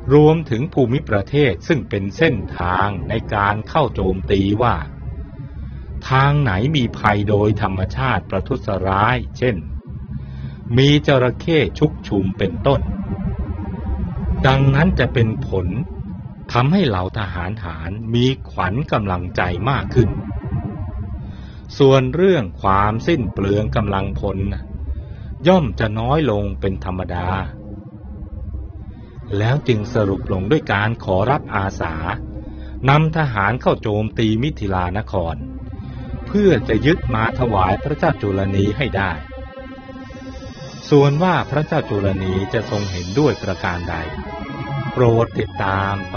รวมถึงภูมิประเทศซึ่งเป็นเส้นทางในการเข้าโจมตีว่าทางไหนมีภัยโดยธรรมชาติประทุษร้ายเช่นมีจระเข้ชุกชุมเป็นต้นดังนั้นจะเป็นผลทำให้เหล่าทหารมีขวัญกำลังใจมากขึ้นส่วนเรื่องความสิ้นเปลืองกำลังพลย่อมจะน้อยลงเป็นธรรมดาแล้วจึงสรุปลงด้วยการขอรับอาสานำทหารเข้าโจมตีมิถิลานครเพื่อจะยึดมาถวายพระเจ้าจุลนีให้ได้ส่วนว่าพระเจ้าจุลนีจะทรงเห็นด้วยประการใดโปรดติดตาม